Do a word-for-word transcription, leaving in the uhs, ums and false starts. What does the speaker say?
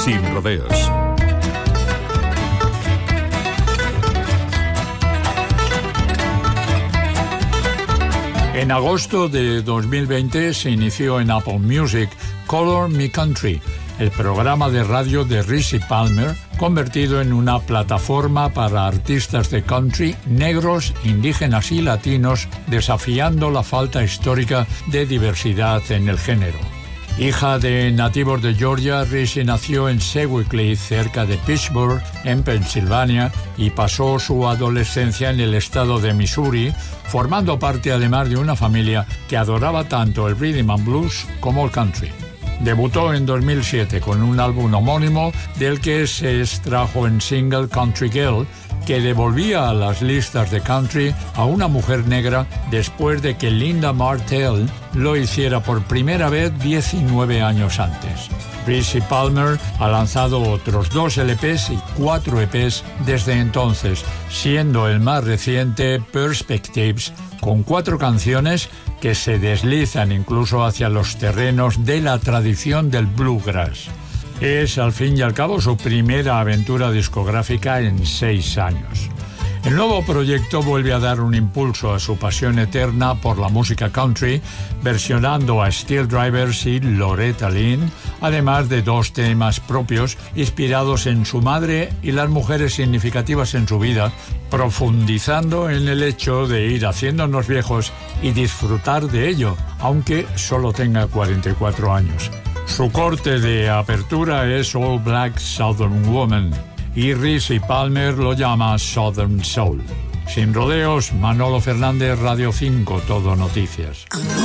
Sin rodeos. En agosto de dos mil veinte se inició en Apple Music Color Me Country, el programa de radio de Rissi Palmer, convertido en una plataforma para artistas de country negros, indígenas y latinos, desafiando la falta histórica de diversidad en el género. Hija de nativos de Georgia, Rissi nació en Sewickley, cerca de Pittsburgh, en Pensilvania, y pasó su adolescencia en el estado de Missouri, formando parte además de una familia que adoraba tanto el rhythm and blues como el country. Debutó en dos mil siete con un álbum homónimo del que se extrajo en single Country Girl, que devolvía a las listas de country a una mujer negra después de que Linda Martell lo hiciera por primera vez diecinueve años antes. Rissi Palmer ha lanzado otros dos L Pes y cuatro E Pes desde entonces, siendo el más reciente Perspectives, con cuatro canciones que se deslizan incluso hacia los terrenos de la tradición del bluegrass. Es, al fin y al cabo, su primera aventura discográfica en seis años. El nuevo proyecto vuelve a dar un impulso a su pasión eterna por la música country, versionando a Steel Drivers y Loretta Lynn, además de dos temas propios inspirados en su madre y las mujeres significativas en su vida, profundizando en el hecho de ir haciéndonos viejos y disfrutar de ello, aunque solo tenga cuarenta y cuatro años. Su corte de apertura es All Black Southern Woman y Rissi Palmer lo llama Southern Soul. Sin rodeos, Manolo Fernández, Radio cinco, Todo Noticias.